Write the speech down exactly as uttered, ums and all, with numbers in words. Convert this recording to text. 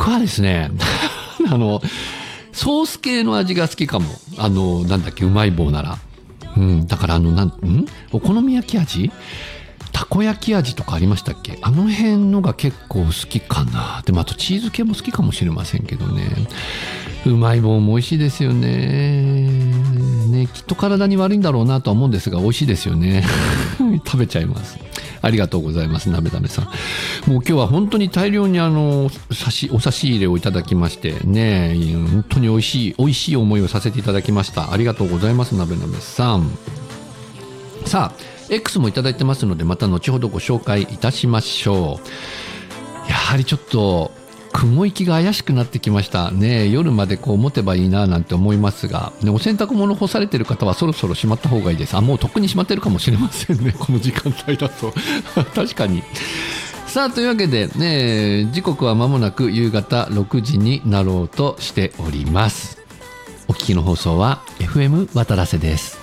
僕はですねあのソース系の味が好きかも。あのなんだっけ、うまい棒なら、うん、だからあのなんんお好み焼き味、たこ焼き味とかありましたっけ、あの辺のが結構好きかな。でもあとチーズ系も好きかもしれませんけどね。うまい棒も美味しいですよね。ね、きっと体に悪いんだろうなとは思うんですが美味しいですよね食べちゃいます。ありがとうございます、なべだめさん。もう今日は本当に大量にあの差しお差し入れをいただきましてね、本当に美味しい美味しい思いをさせていただきました。ありがとうございます、なべなべさん。さあ X もいただいてますので、また後ほどご紹介いたしましょう。やはりちょっと雲行きが怪しくなってきましたね。夜までこう持てばいいななんて思いますが、ね、お洗濯物干されてる方はそろそろしまった方がいいです。あ、もうとっくにしまってるかもしれませんねこの時間帯だと確かに。さあというわけで、ね、時刻は間もなく夕方ろくじになろうとしております。お聞きの放送は エフエム 渡良瀬です。